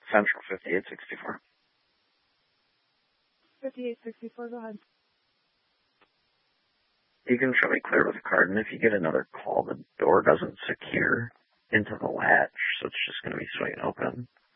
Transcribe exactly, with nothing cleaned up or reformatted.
Central, fifty-eight sixty-four. fifty-eight sixty-four, go ahead. You can show me clear with a card, and if you get another call, the door doesn't secure into the latch, so it's just going to be swinging open.